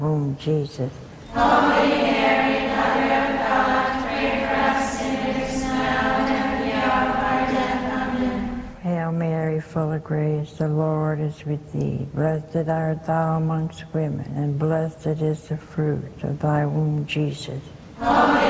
womb, Jesus. Holy Mary, Mother of God, pray for us sinners now and at the hour of our death. Amen. Hail Mary, full of grace, the Lord is with thee. Blessed art thou amongst women, and blessed is the fruit of thy womb, Jesus. Holy